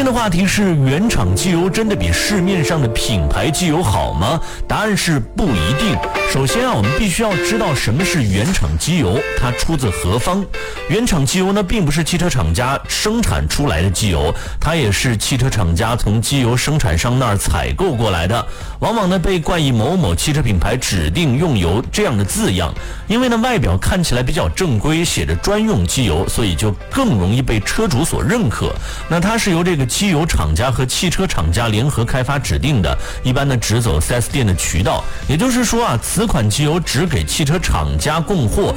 天的话题是原厂机油真的比市面上的品牌机油好吗？答案是不一定。首先我们必须要知道什么是原厂机油，它出自何方。原厂机油呢，并不是汽车厂家生产出来的机油，它也是汽车厂家从机油生产商那儿采购过来的，往往呢被冠以某某汽车品牌指定用油这样的字样。因为呢外表看起来比较正规，写着专用机油，所以就更容易被车主所认可。那它是由这个机油厂家和汽车厂家联合开发指定的，一般呢只走 4S 店的渠道。也就是说此款机油只给汽车厂家供货，